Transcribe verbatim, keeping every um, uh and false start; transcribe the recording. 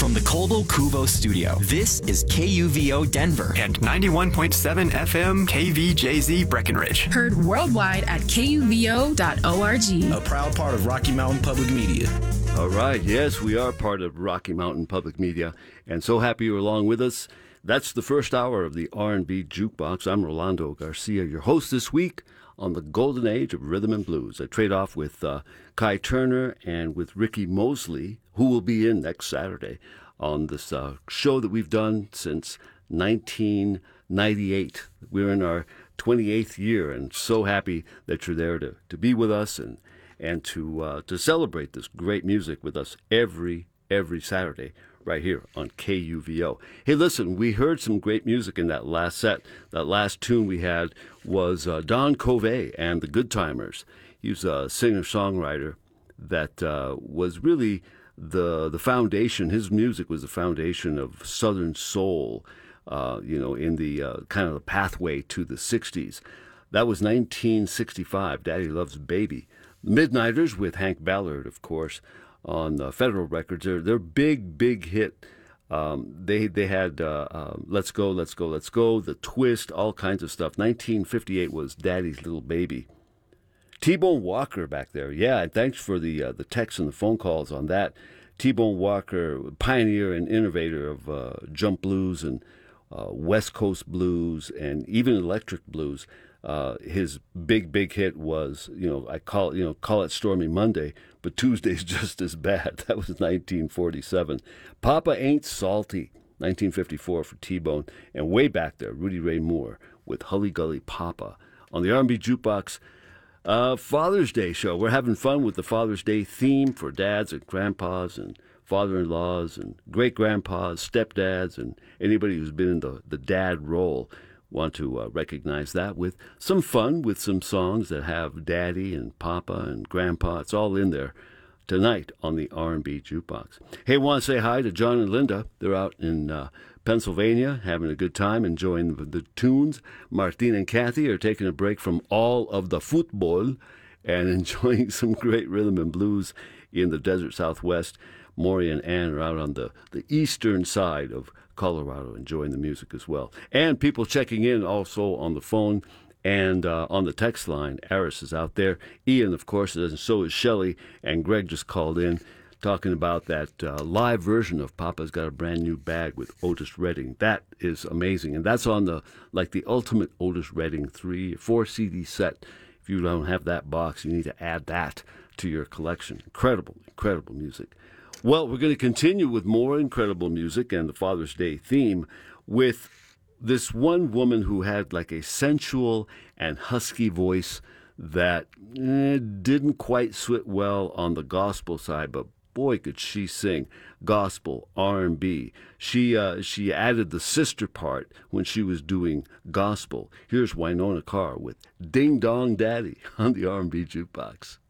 From the Colville Cuvo studio, this is K U V O Denver and ninety-one point seven F M K V J Z Breckenridge. Heard worldwide at K U V O dot org. A proud part of Rocky Mountain Public Media. All right, yes, we are part of Rocky Mountain Public Media, and so happy you're along with us. That's the first hour of the R and B Jukebox. I'm Rolando Garcia, your host this week on the golden age of rhythm and blues. I trade off with uh, Kai Turner and with Ricky Mosley, who will be in next Saturday on this uh, show that we've done since nineteen ninety-eight. We're in our twenty-eighth year, and so happy that you're there to, to be with us and and to uh, to celebrate this great music with us every every Saturday right here on K U V O. Hey, listen, we heard some great music in that last set. That last tune we had was uh, Don Covey and the Good Timers. He was a singer-songwriter that uh, was really the the foundation. His music was the foundation of Southern soul, uh, you know, in the uh, kind of the pathway to the sixties. That was nineteen sixty-five, Daddy Loves Baby. Midnighters with Hank Ballard, of course, on uh, Federal Records. Their, their big, big hit. Um, they they had uh, uh, Let's Go, Let's Go, Let's Go, The Twist, all kinds of stuff. nineteen fifty-eight was Daddy's Little Baby. T-Bone Walker back there. Yeah, and thanks for the uh, the texts and the phone calls on that. T-Bone Walker, pioneer and innovator of uh, jump blues and uh, West Coast blues and even electric blues. Uh, his big, big hit was, you know, I call it, you know, call it Stormy Monday, but Tuesday's just as bad. That was nineteen forty-seven. Papa Ain't Salty, nineteen fifty-four for T-Bone. And way back there, Rudy Ray Moore with Hully Gully Papa. On the R and B Jukebox, uh, Father's Day show. We're having fun with the Father's Day theme for dads and grandpas and father-in-laws and great-grandpas, stepdads, and anybody who's been in the, the dad role. Want to uh, recognize that with some fun, with some songs that have Daddy and Papa and Grandpa. It's all in there tonight on the R and B Jukebox. Hey, want to say hi to John and Linda. They're out in uh, Pennsylvania having a good time, enjoying the, the tunes. Martine and Kathy are taking a break from all of the football and enjoying some great rhythm and blues in the desert Southwest. Maury and Ann are out on the, the eastern side of Colorado enjoying the music as well. And people checking in also on the phone and uh, on the text line. Aris is out there. Ian, of course, and so is Shelley. And Greg just called in talking about that uh, live version of Papa's Got a Brand New Bag with Otis Redding. That is amazing. And that's on the, like the ultimate Otis Redding three, four C D set. If you don't have that box, you need to add that to your collection. Incredible, incredible music. Well, we're going to continue with more incredible music and the Father's Day theme with this one woman who had like a sensual and husky voice that eh, didn't quite sit well on the gospel side, but boy, could she sing gospel, R and B. She, uh, she added the sister part when she was doing gospel. Here's Winona Carr with Ding Dong Daddy on the R and B Jukebox.